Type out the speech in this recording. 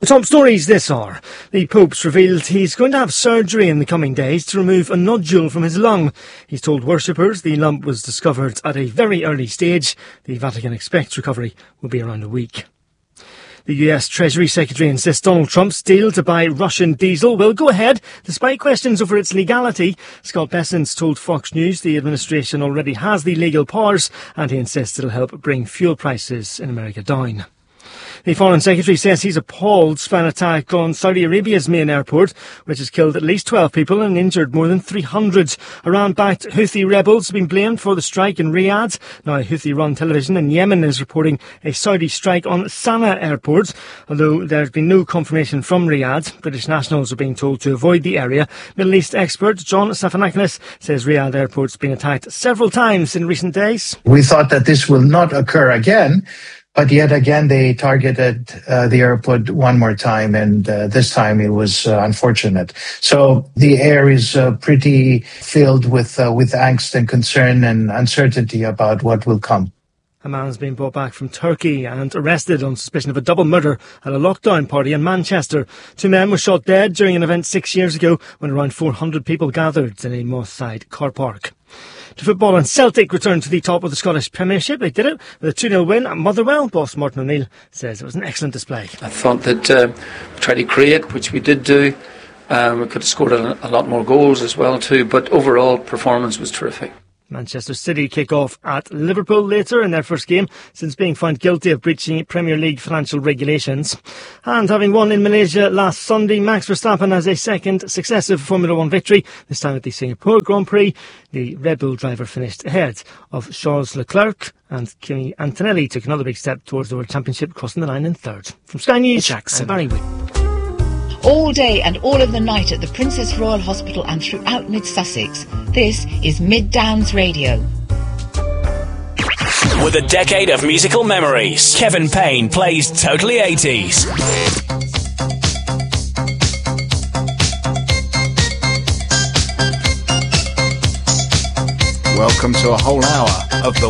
The top stories this hour. The Pope's revealed he's going to have surgery in the coming days to remove a nodule from his lung. He's told worshippers the lump was discovered at a very early stage. The Vatican expects recovery will be around a week. The US Treasury Secretary insists Donald Trump's deal to buy Russian diesel will go ahead despite questions over its legality. Scott Bessent told Fox News the administration already has the legal powers, and he insists it'll help bring fuel prices in America down. The Foreign Secretary says he's appalled by an attack on Saudi Arabia's main airport, which has killed at least 12 people and injured more than 300. Iran-backed Houthi rebels have been blamed for the strike in Riyadh. Now, Houthi-run television in Yemen is reporting a Saudi strike on Sana'a airport. Although there's been no confirmation from Riyadh, British nationals are being told to avoid the area. Middle East expert John Safanakis says Riyadh airport's been attacked several times in recent days. We thought that this will not occur again. But yet again, they targeted the airport one more time, and this time it was unfortunate. So the air is pretty filled with angst and concern and uncertainty about what will come. A man has been brought back from Turkey and arrested on suspicion of a double murder at a lockdown party in Manchester. 2 men were shot dead during an event 6 years ago when around 400 people gathered in a Moss Side car park. To football, and Celtic returned to the top of the Scottish Premiership. They did it with a 2-0 win at Motherwell. Boss Martin O'Neill says it was an excellent display. I thought that we tried to create, which we did do. We could have scored a lot more goals as well too, but overall performance was terrific. Manchester City kick off at Liverpool later in their first game since being found guilty of breaching Premier League financial regulations. And having won in Malaysia last Sunday, Max Verstappen has a second successive Formula 1 victory, this time at the Singapore Grand Prix. The Red Bull driver finished ahead of Charles Leclerc, and Kimi Antonelli took another big step towards the World Championship, crossing the line in third. From Sky News, Jackson. Barry Wood. All day and all of the night at the Princess Royal Hospital and throughout Mid-Sussex. This is Mid Downs Radio. With a decade of musical memories, Kevin Payne plays Totally 80s. Welcome to a whole hour of the